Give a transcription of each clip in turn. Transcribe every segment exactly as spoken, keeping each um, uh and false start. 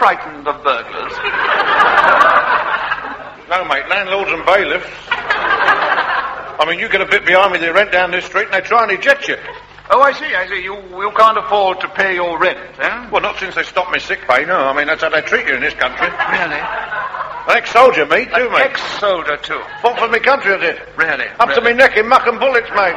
frightened of burglars? No, mate, landlords and bailiffs. I mean, you get a bit behind with your rent down this street and they try and eject you. Oh, I see, I see. You you can't afford to pay your rent, eh? Well, not since they stopped me sick pay, no. I mean, that's how they treat you in this country. Really? An ex-soldier, me, too, An mate. ex-soldier, too? Fought for me country, I did. Really? Up really? to me neck in muck and bullets, mate.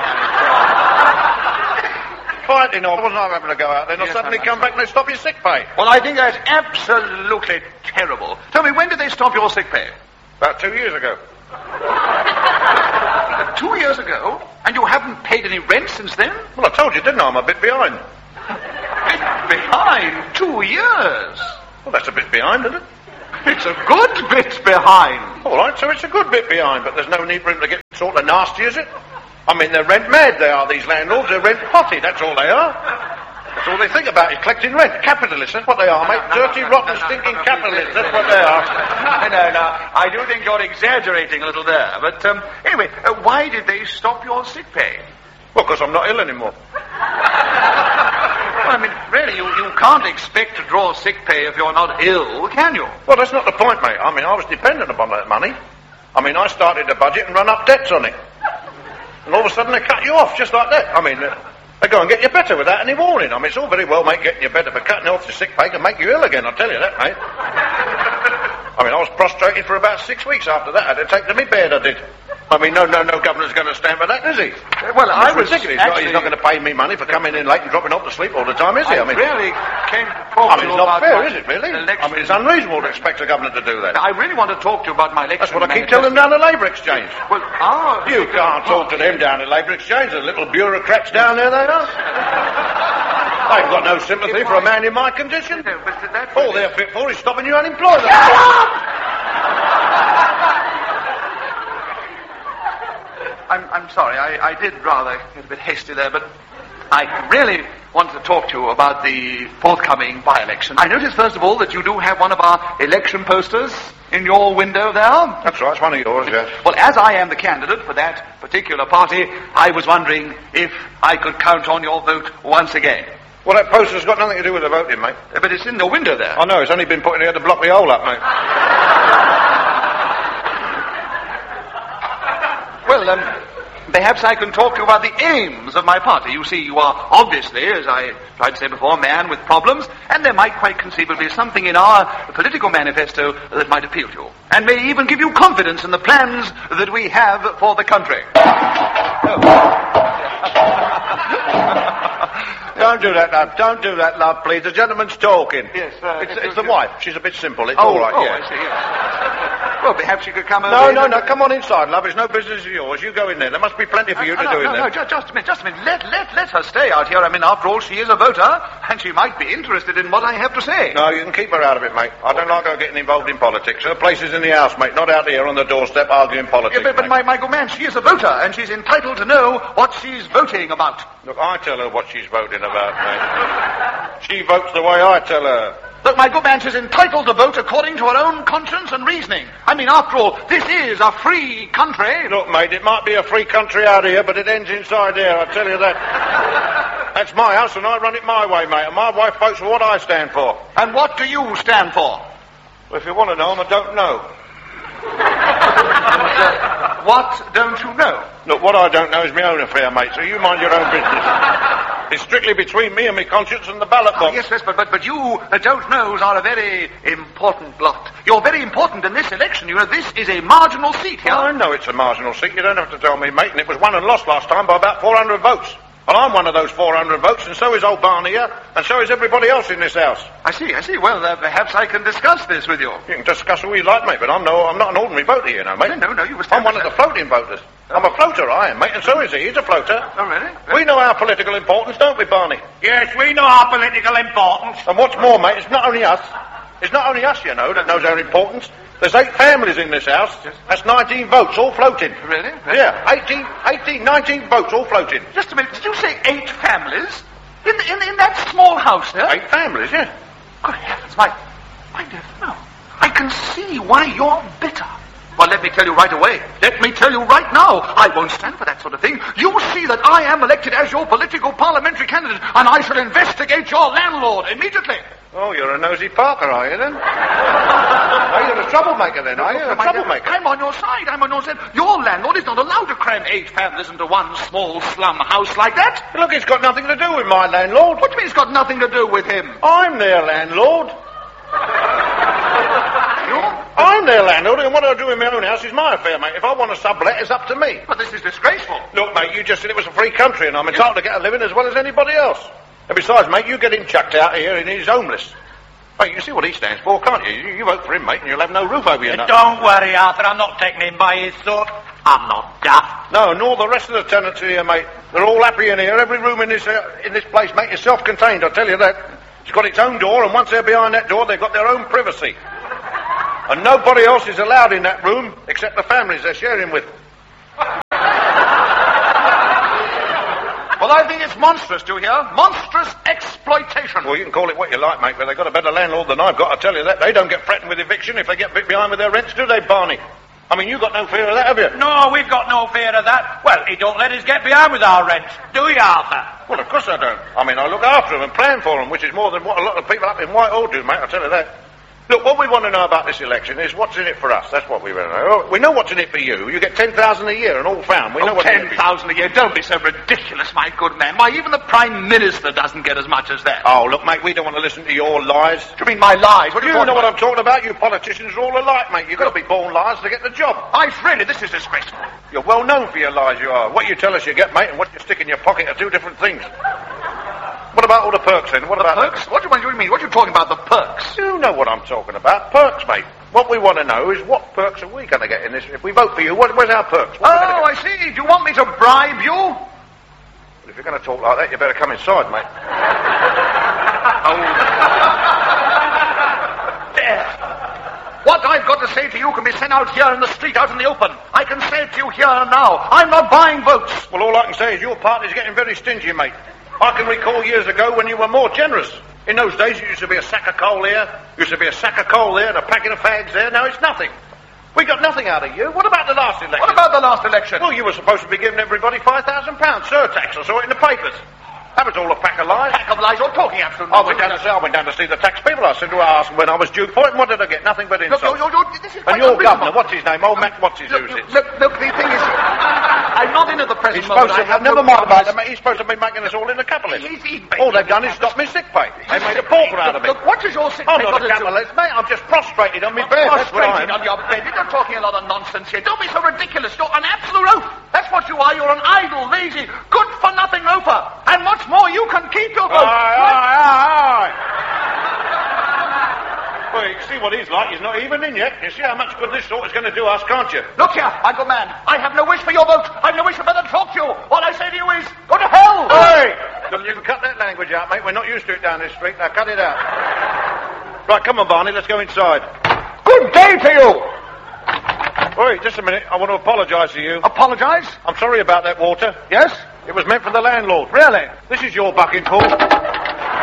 Fighting on. Wasn't I having to go out then? I'll Yes, suddenly I'm come back and they stop your sick pay. Well, I think that's absolutely terrible. Tell me, when did they stop your sick pay? About two years ago. Uh, two years ago? And you haven't paid any rent since then? Well, I told you, didn't I? I'm a bit behind. Bit behind? Two years? Well, that's a bit behind, isn't it? It's a good bit behind. All right, so it's a good bit behind, but there's no need for him to get sort of nasty, is it? I mean, they're rent mad, they are, these landlords. They're rent potty, that's all they are. That's all they think about is collecting rent. Capitalists, that's what they are, mate. No, no, Dirty, no, rotten, no, no, stinking no, no, capitalists, please, that's what they are. I know, no. I do think you're exaggerating a little there. But, um, anyway, uh, why did they stop your sick pay? Well, because I'm not ill anymore. Well, I mean, really, you, you can't expect to draw sick pay if you're not ill, can you? Well, that's not the point, mate. I mean, I was dependent upon that money. I mean, I started the budget and run up debts on it. And all of a sudden they cut you off, just like that. I mean, uh, they go and get you better without any warning. I mean, it's all very well, mate, getting you better, but cutting off your sick pay can make you ill again, I'll tell you that, mate. I mean, I was prostrated for about six weeks after that. I had to take to me bed, I did. I mean, no, no, no governor's going to stand for that, is he? Well, I was ridiculous. actually... He's not going to pay me money for coming in late and dropping off to sleep all the time, is he? I, I mean, really came to talk I mean, to you it's not about fair, my is it, really? election. I mean, it's unreasonable to expect a governor to do that. I really want to talk to you about my election. That's what I keep manifesto. telling them down the Labour Exchange. Well, ah... You can't talk to them down at Labour Exchange. The little bureaucrats down there, they are. They've got no sympathy for a man in my condition. No, but that All they're fit for is stopping you unemployed. I'm, I'm sorry, I, I did rather get a bit hasty there, but I really wanted to talk to you about the forthcoming by-election. I noticed, first of all, that you do have one of our election posters in your window there. That's right, it's one of yours, yeah. Well, as I am the candidate for that particular party, I was wondering if I could count on your vote once again. Well, that poster's got nothing to do with the voting, mate. Uh, But it's in the window there. I know, it's only been put in here to block the hole up, mate. Well, um, perhaps I can talk to you about the aims of my party. You see, you are obviously, as I tried to say before, a man with problems, and there might quite conceivably be something in our political manifesto that might appeal to you, and may even give you confidence in the plans that we have for the country. Don't do that, love. Don't do that, love, please. The gentleman's talking. Yes, uh, It's, it's- it's the wife. She's a bit simple. It's Oh, all right, oh, yeah. I see, yes. Well, perhaps you could come over... No, in no, and- no. Come on inside, love. It's no business of yours. You go in there. There must be plenty for you Uh, to no, do in no, there. no, just, just a minute, just a minute. Let, let, let her stay out here. I mean, after all, she is a voter, and she might be interested in what I have to say. No, you can keep her out of it, mate. I don't like her getting involved in politics. Her place is in the house, mate, not out here on the doorstep arguing politics, Yeah, but, but mate. my, my good man, she is a voter, and she's entitled to know what she's voting about. Look, I tell her what she's voting about, mate. She votes the way I tell her. Look, my good man, she's entitled to vote according to her own conscience and reasoning. I mean, after all, this is a free country. Look, mate, it might be a free country out here, but it ends inside there, I tell you that. That's my house, and I run it my way, mate, and my wife votes for what I stand for. And what do you stand for? Well, if you want to know, I don't know. What don't you know? Look, what I don't know is my own affair, mate, so you mind your own business. It's strictly between me and my conscience and the ballot Oh, box. yes, yes, but, but, but you uh, don't knows are a very important lot. You're very important in this election. You know, this is a marginal seat here. I know it's a marginal seat. You don't have to tell me, mate, and it was won and lost last time by about four hundred votes. Well, I'm one of those four hundred votes, and so is old Barney here, and so is everybody else in this house. I see, I see. Well, uh, perhaps I can discuss this with you. You can discuss all you like, mate, but I'm no, I'm not an ordinary voter, you know, mate. No, no, no, you must I'm one of the floating voters. I'm a floater, I am, mate, and so is he. He's a floater. Oh, really? We know our political importance, don't we, Barney? Yes, we know our political importance. And what's more, mate, it's not only us. It's not only us, you know, that knows our importance. There's eight families in this house. That's nineteen votes, all floating. Really? Yeah, eighteen, eighteen, nineteen votes, all floating. Just a minute. Did you say eight families? In, in, in that small house there? Eight families, yeah. Good heavens, my, my dear fellow. I can see why you're bitter. Well, let me tell you right away. Let me tell you right now. I won't stand for that sort of thing. You see that I am elected as your political parliamentary candidate, and I shall investigate your landlord immediately. Oh, you're a nosy Parker, are you then? Oh, you're a troublemaker then, are you? A troublemaker. I'm on your side. I'm on your side. Your landlord is not allowed to cram eight families into one small slum house like that. Look, it's got nothing to do with my landlord. What do you mean it's got nothing to do with him? I'm their landlord. I'm their landlord, and what I do in my own house is my affair, mate. If I want to sublet, it's up to me. But this is disgraceful. Look, mate, you just said it was a free country, and I'm entitled to get a living as well as anybody else. And besides, mate, you get him chucked out here and he's homeless. Mate, you see what he stands for, can't you? You, you vote for him, mate, and you'll have no roof over your nose. Don't worry, Arthur. I'm not taking him by his throat. I'm not daft. No, nor the rest of the tenants here, mate. They're all happy in here. Every room in this uh, in this place, mate, is self-contained, I'll tell you that. It's got its own door, and once they're behind that door, they've got their own privacy. And nobody else is allowed in that room except the families they're sharing with. Well, I think it's monstrous, do you hear? Monstrous exploitation. Well, you can call it what you like, mate, but they've got a better landlord than I've got, I tell you that. They don't get threatened with eviction if they get bit behind with their rents, do they, Barney? I mean, you got no fear of that, have you? No, we've got no fear of that. Well, he don't let us get behind with our rents, do you, Arthur? Well, of course I don't. I mean, I look after them and plan for them, which is more than what a lot of people up in Whitehall do, mate, I'll tell you that. Look, what we want to know about this election is what's in it for us. That's what we want to know. We know what's in it for you. You get ten thousand a year and all found. We know oh, what's in it ten thousand a year. Don't be so ridiculous, my good man. Why, even the Prime Minister doesn't get as much as that. Oh, look, mate, we don't want to listen to your lies. Do you mean my lies? What do you, you know about? what I'm talking about? You politicians are all alike, mate. You've got to be born liars to get the job. I really, this is disgraceful. You're well known for your lies, you are. What you tell us you get, mate, and what you stick in your pocket are two different things. What about all the perks, then? What the about perks? What do, you, what do you mean? What are you talking about, the perks? You know what I'm talking about. Perks, mate. What we want to know is what perks are we going to get in this? If we vote for you, what, where's our perks? What oh, I see. Do you want me to bribe you? Well, if you're going to talk like that, you better come inside, mate. Oh. There. What I've got to say to you can be sent out here in the street, out in the open. I can say it to you here and now. I'm not buying votes. Well, all I can say is your party's getting very stingy, mate. I can recall years ago when you were more generous. In those days, it used to be a sack of coal here, used to be a sack of coal there, and a packet of fags there. Now it's nothing. We got nothing out of you. What about the last election? What about the last election? Well, you were supposed to be giving everybody five thousand pounds surtax. I saw it in the papers. That was all a pack of lies. Pack of lies? You're talking absolute I went down to see, I went down to see the tax people. I said to ask them when I was due for it, and what did I get? Nothing but insults. Look, you're, you're, this is and your governor, what's his name? Old Matt, what's his look, who's look, look, look, the thing is, I'm not into the present He's supposed moment. to, I have never no mind about promise. them. He's supposed to be making us all into capitalists. He's, he's All they've done is stop me sick pay. They made a pauper out of me. Look, what is your sick I'm pay not a got to do? capitalist, mate. I'm just prostrated on my bed. That's what I Prostrated am. on your bed. You're talking a lot of nonsense here. Don't be so ridiculous. You're an absolute oaf. That's what you are. You're an idle, lazy, good-for-nothing loafer. And what's more, you can keep your vote. Aye, aye, aye, aye. Well, you can see what he's like. He's not even in yet. You see how much good this sort is going to do us, can't you? Look here, my good man. I have no wish for your vote. I have no wish for better to talk to you. All I say to you is, go to hell. Hey! You can cut that language out, mate. We're not used to it down this street. Now, cut it out. Right, come on, Barney. Let's go inside. Good day to you. Wait, just a minute. I want to apologise to you. Apologise? I'm sorry about that water. Yes? It was meant for the landlord. Really? This is your bucket, Paul.